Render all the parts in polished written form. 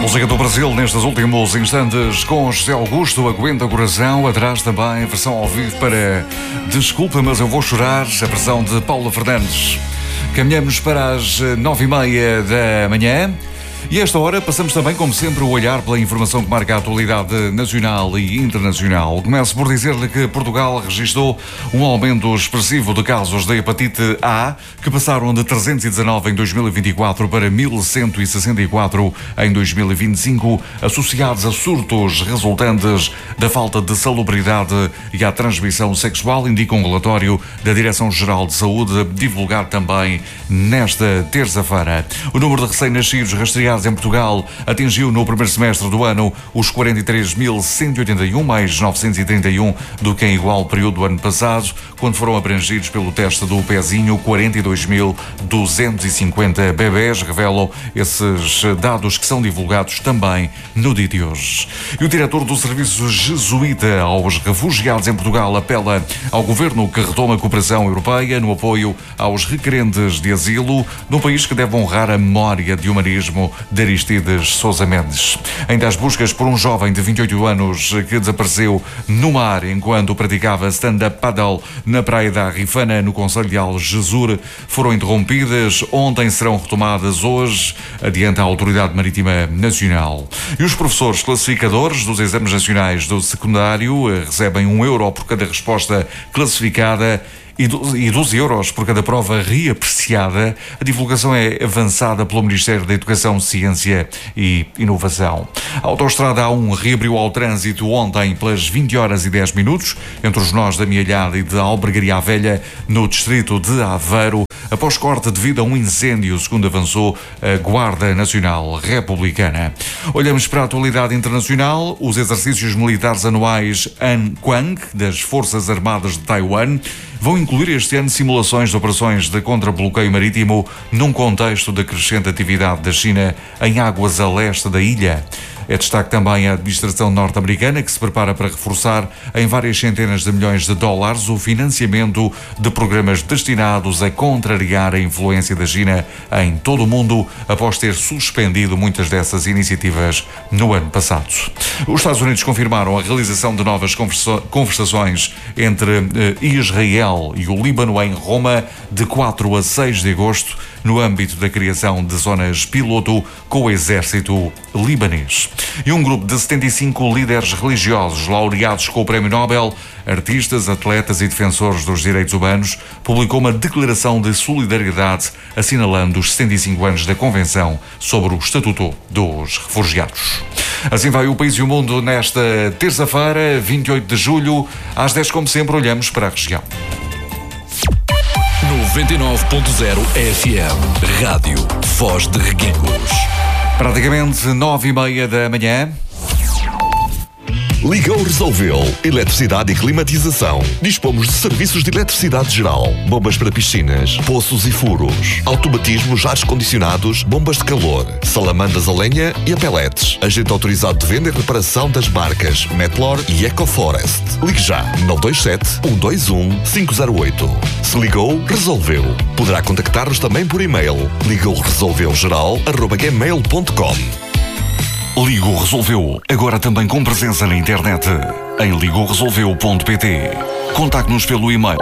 Música do Brasil nestes últimos instantes com José Augusto, Aguenta o Coração. Atrás também a versão ao vivo para Desculpa, mas eu vou chorar, a versão de Paula Fernandes. Caminhamos para as 9h30 da manhã. E a esta hora passamos também, como sempre, o olhar pela informação que marca a atualidade nacional e internacional. Começo por dizer-lhe que Portugal registrou um aumento expressivo de casos de hepatite A, que passaram de 319 em 2024 para 1.164 em 2025, associados a surtos resultantes da falta de salubridade e à transmissão sexual, indica um relatório da Direção-Geral de Saúde, divulgado também nesta terça-feira. O número de recém-nascidos rastreados em Portugal atingiu no primeiro semestre do ano os 43.181, mais 931 do que em igual período do ano passado, quando foram abrangidos pelo teste do pezinho 42.250 bebés, revelam esses dados que são divulgados também no dia de hoje. E o diretor do Serviço Jesuíta aos Refugiados em Portugal apela ao Governo que retome a cooperação europeia no apoio aos requerentes de asilo, num país que deve honrar a memória de humanismo de Aristides Sousa Mendes. Ainda as buscas por um jovem de 28 anos que desapareceu no mar enquanto praticava stand-up paddle na praia da Rifana, no concelho de Algesur, foram interrompidas. Ontem serão retomadas hoje, adianta a Autoridade Marítima Nacional. E os professores classificadores dos exames nacionais do secundário recebem €1 por cada resposta classificada e 12 euros por cada prova reapreciada. A divulgação é avançada pelo Ministério da Educação, Ciência e Inovação. A autoestrada A1 reabriu ao trânsito ontem pelas 20h10 entre os nós da Mialhada e de Albergaria à Velha, no distrito de Aveiro, após corte devido a um incêndio, segundo avançou a Guarda Nacional Republicana. Olhamos para a atualidade internacional. Os exercícios militares anuais An-Quang das Forças Armadas de Taiwan vão incluir este ano simulações de operações de contra-bloqueio marítimo num contexto de crescente atividade da China em águas a leste da ilha. É destaque também a administração norte-americana, que se prepara para reforçar em várias centenas de milhões de dólares o financiamento de programas destinados a contrariar a influência da China em todo o mundo, após ter suspendido muitas dessas iniciativas no ano passado. Os Estados Unidos confirmaram a realização de novas conversações entre Israel e o Líbano em Roma de 4 a 6 de agosto, no âmbito da criação de zonas piloto com o exército libanês. E um grupo de 75 líderes religiosos laureados com o Prémio Nobel, artistas, atletas e defensores dos direitos humanos, publicou uma declaração de solidariedade assinalando os 75 anos da Convenção sobre o Estatuto dos Refugiados. Assim vai o país e o mundo nesta terça-feira, 28 de julho. Às 10, como sempre, olhamos para a região. 99.0 FM Rádio Voz de Reguengos. Praticamente 9h30 da manhã. Ligou, resolveu. Eletricidade e climatização. Dispomos de serviços de eletricidade geral, bombas para piscinas, poços e furos, automatismos, ares condicionados, bombas de calor, salamandas a lenha e a pellets. Agente autorizado de venda e reparação das marcas Metlor e EcoForest. Ligue já 927-121-508. Se ligou, resolveu. Poderá contactar-nos também por e-mail ligouresolveugeral@gmail.com. Ligo Resolveu, agora também com presença na internet, em ligouresolveu.pt. Contacte-nos pelo e-mail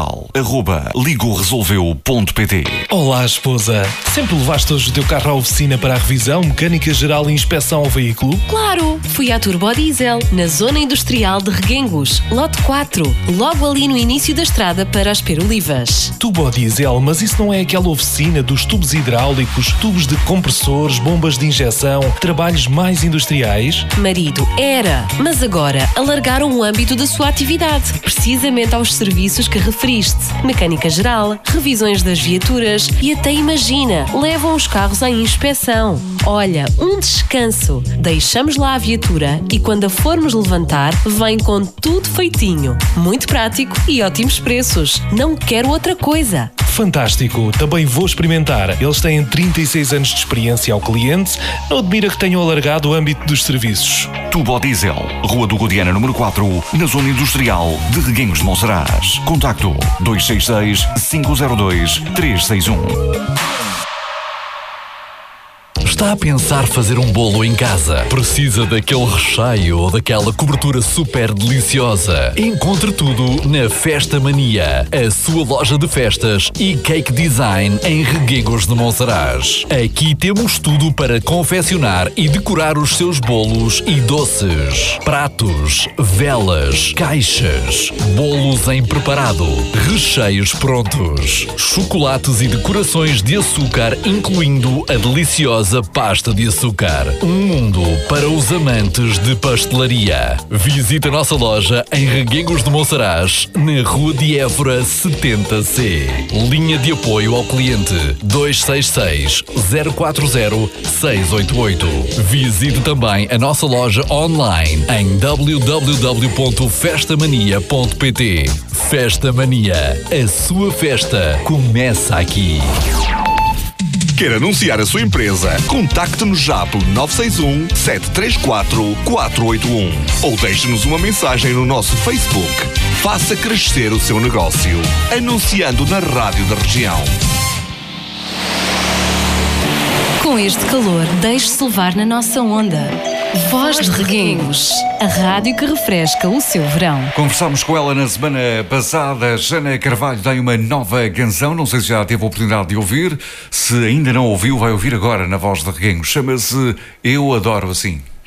geral@ligouresolveu.pt. Olá, esposa. Sempre levaste hoje o teu carro à oficina para a revisão, mecânica geral e inspeção ao veículo? Claro! Fui à Turbo Diesel, na zona industrial de Reguengos, lote 4, logo ali no início da estrada para as Perolivas. Turbo Diesel, mas isso não é aquela oficina dos tubos hidráulicos, tubos de compressores, bombas de injeção, trabalhos mais industriais? Marido, era, mas agora alargaram o âmbito da sua atividade, precisamente aos serviços que referiste. Mecânica geral, revisões das viaturas e até imagina, levam os carros à inspeção. Olha, um descanso. Deixamos lá a viatura e quando a formos levantar, vem com tudo feitinho. Muito prático e ótimos preços. Não quero outra coisa. Fantástico, também vou experimentar. Eles têm 36 anos de experiência ao cliente. Não admira que tenham alargado o âmbito dos serviços. Turbo Diesel, Rua do Godiana, número 4, na zona industrial de Reguengos de Monsaraz. Contacto 266-502-361. Está a pensar fazer um bolo em casa? Precisa daquele recheio ou daquela cobertura super deliciosa? Encontre tudo na Festa Mania, a sua loja de festas e cake design em Reguengos de Monsaraz. Aqui temos tudo para confeccionar e decorar os seus bolos e doces. Pratos, velas, caixas, bolos em preparado, recheios prontos, chocolates e decorações de açúcar, incluindo a deliciosa pasta de açúcar. Um mundo para os amantes de pastelaria. Visite a nossa loja em Reguengos de Monsaraz, na Rua de Évora 70C. Linha de apoio ao cliente 266 040 688. Visite também a nossa loja online em www.festamania.pt. Festa Mania, a sua festa começa aqui. Quer anunciar a sua empresa? Contacte-nos já pelo 961 734 481 ou deixe-nos uma mensagem no nosso Facebook. Faça crescer o seu negócio, anunciando na rádio da região. Com este calor, deixe-se levar na nossa onda. Voz de Reguengos, a rádio que refresca o seu verão. Conversámos com ela na semana passada. Jana Carvalho tem uma nova canção, não sei se já teve a oportunidade de ouvir. Se ainda não ouviu, vai ouvir agora na Voz de Reguengos. Chama-se Eu Adoro Assim.